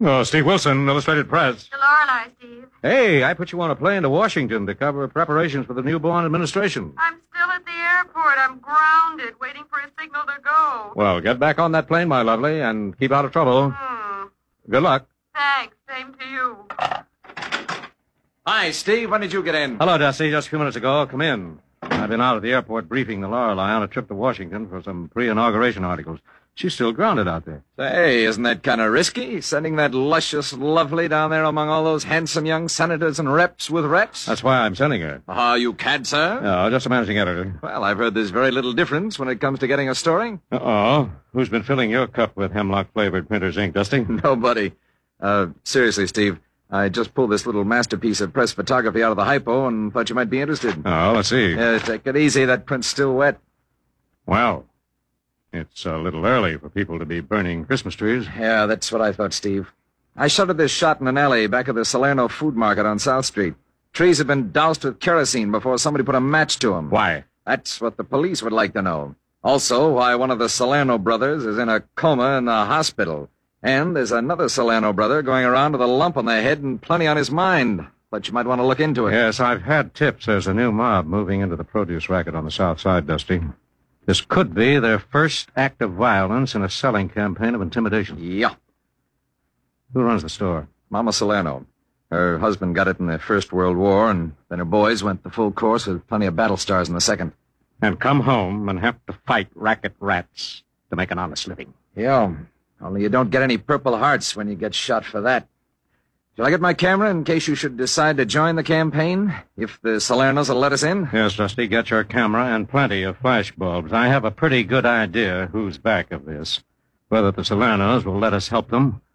Oh, Steve Wilson, Illustrated Press. The Lorelei, Steve. Hey, I put you on a plane to Washington to cover preparations for the new Bourne administration. I'm still at the airport. I'm grounded, waiting for a signal to go. Well, get back on that plane, my lovely, and keep out of trouble. Good luck. Thanks. Same to you. Hi, Steve. When did you get in? Hello, Dusty. Just a few minutes ago. Come in. I've been out at the airport briefing the Lorelei on a trip to Washington for some pre-inauguration articles. She's still grounded out there. Say, isn't that kind of risky, sending that luscious lovely down there among all those handsome young senators and reps with reps? That's why I'm sending her. You can't, sir? No, just a managing editor. Well, I've heard there's very little difference when it comes to getting a story. Uh-oh. Who's been filling your cup with hemlock-flavored printer's ink, Dusty? Nobody. Seriously, Steve, I just pulled this little masterpiece of press photography out of the hypo and thought you might be interested. Oh, let's see. Take it easy. That print's still wet. Well, it's a little early for people to be burning Christmas trees. Yeah, that's what I thought, Steve. I shuttered this shot in an alley back of the Salerno Food Market on South Street. Trees had been doused with kerosene before somebody put a match to them. Why? That's what the police would like to know. Also, why one of the Salerno brothers is in a coma in the hospital. And there's another Salerno brother going around with a lump on the head and plenty on his mind. But you might want to look into it. Yes, I've had tips there's a new mob moving into the produce racket on the south side, Dusty. This could be their first act of violence in a selling campaign of intimidation. Yeah. Who runs the store? Mama Salerno. Her husband got it in the First World War, and then her boys went the full course with plenty of battle stars in the Second. And come home and have to fight racket rats to make an honest living. Yeah. Only you don't get any Purple Hearts when you get shot for that. Shall I get my camera in case you should decide to join the campaign? If the Salernos will let us in? Yes, Dusty, get your camera and plenty of flash bulbs. I have a pretty good idea who's back of this. Whether the Salernos will let us help them,